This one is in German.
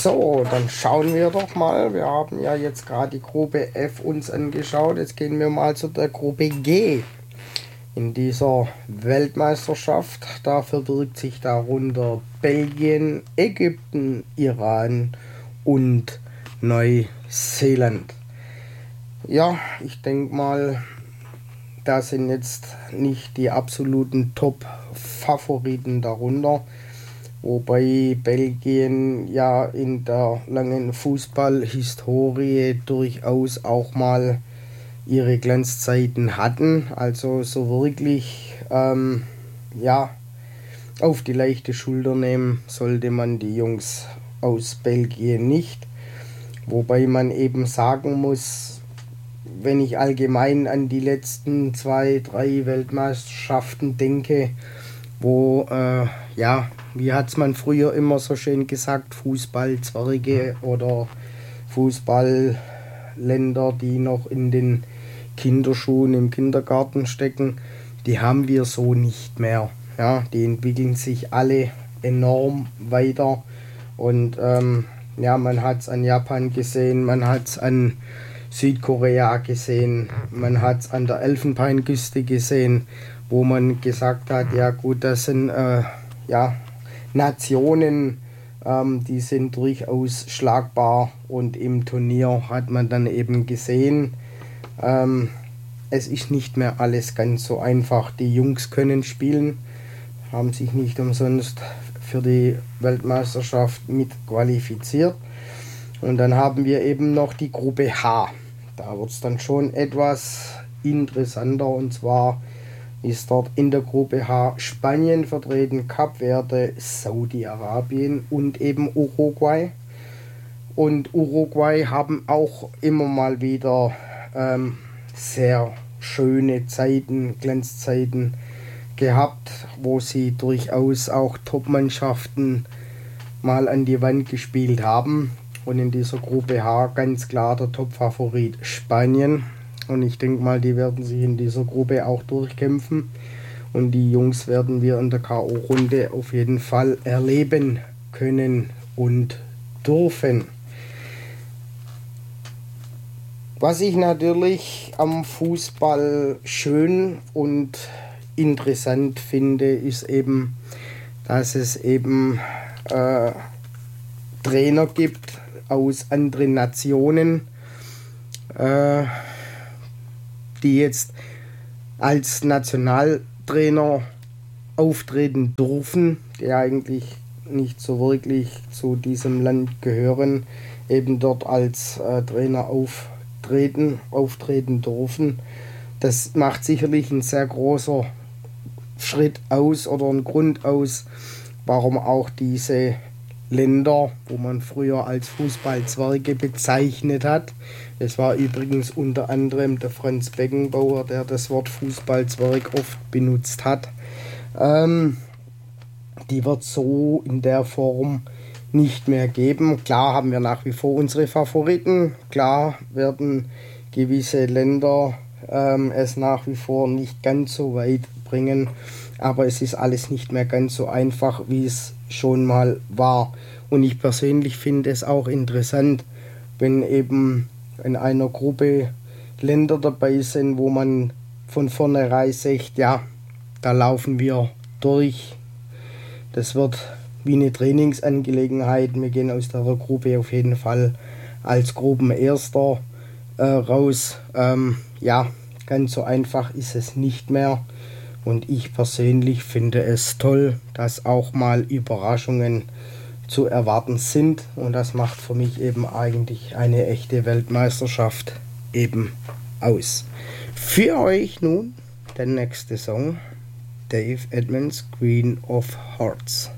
So, dann schauen wir doch mal. Wir haben ja jetzt gerade die Gruppe F uns angeschaut. Jetzt gehen wir mal zu der Gruppe G. In dieser Weltmeisterschaft, da verbirgt sich darunter Belgien, Ägypten, Iran und Neuseeland. Ja, ich denke mal, da sind jetzt nicht die absoluten Top-Favoriten darunter. Wobei Belgien ja in der langen Fußballhistorie durchaus auch mal ihre Glanzzeiten hatten. Also so wirklich auf die leichte Schulter nehmen sollte man die Jungs aus Belgien nicht. Wobei man eben sagen muss, wenn ich allgemein an die letzten 2, 3 Weltmeisterschaften denke, wo wie hat es man früher immer so schön gesagt, Fußballzwerge oder Fußballländer, die noch in den Kinderschuhen im Kindergarten stecken, die haben wir so nicht mehr. Ja, die entwickeln sich alle enorm weiter und man hat es an Japan gesehen, man hat es an Südkorea gesehen, man hat es an der Elfenbeinküste gesehen, wo man gesagt hat, ja gut, das sind Nationen, die sind durchaus schlagbar, und im Turnier hat man dann eben gesehen, es ist nicht mehr alles ganz so einfach. Die Jungs können spielen, haben sich nicht umsonst für die Weltmeisterschaft mit qualifiziert. Und dann haben wir eben noch die Gruppe H. Da wird es dann schon etwas interessanter, und zwar ist dort in der Gruppe H Spanien vertreten, Kap Verde, Saudi-Arabien und eben Uruguay. Und Uruguay haben auch immer mal wieder sehr schöne Zeiten, Glanzzeiten gehabt, wo sie durchaus auch Top-Mannschaften mal an die Wand gespielt haben. Und in dieser Gruppe H ganz klar der Top-Favorit Spanien. Und ich denke mal, die werden sich in dieser Gruppe auch durchkämpfen. Und die Jungs werden wir in der K.O.-Runde auf jeden Fall erleben können und dürfen. Was ich natürlich am Fußball schön und interessant finde, ist eben, dass es eben Trainer gibt aus anderen Nationen, die jetzt als Nationaltrainer auftreten dürfen, die eigentlich nicht so wirklich zu diesem Land gehören, eben dort als Trainer auftreten dürfen. Das macht sicherlich ein sehr großer Schritt aus oder ein Grund aus, warum auch diese Länder, wo man früher als Fußballzwerge bezeichnet hat. Es war übrigens unter anderem der Franz Beckenbauer, der das Wort Fußballzwerg oft benutzt hat. Die wird so in der Form nicht mehr geben. Klar haben wir nach wie vor unsere Favoriten. Klar werden gewisse Länder es nach wie vor nicht ganz so weit bringen. Aber es ist alles nicht mehr ganz so einfach, wie es schon mal war. Und ich persönlich finde es auch interessant, wenn eben in einer Gruppe Länder dabei sind, wo man von vornherein sagt, ja, da laufen wir durch. Das wird wie eine Trainingsangelegenheit. Wir gehen aus der Gruppe auf jeden Fall als Gruppenerster raus. Ganz so einfach ist es nicht mehr. Und ich persönlich finde es toll, dass auch mal Überraschungen zu erwarten sind. Und das macht für mich eben eigentlich eine echte Weltmeisterschaft eben aus. Für euch nun der nächste Song, Dave Edmunds, Queen of Hearts.